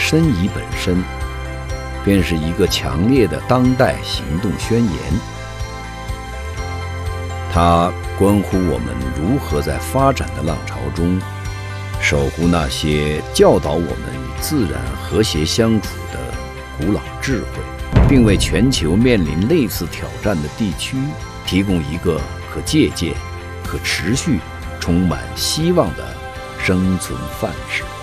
申遗本身，便是一个强烈的当代行动宣言。它关乎我们如何在发展的浪潮中，守护那些教导我们与自然和谐相处的古老智慧，并为全球面临类似挑战的地区提供一个可借鉴、可持续、充满希望的生存范式。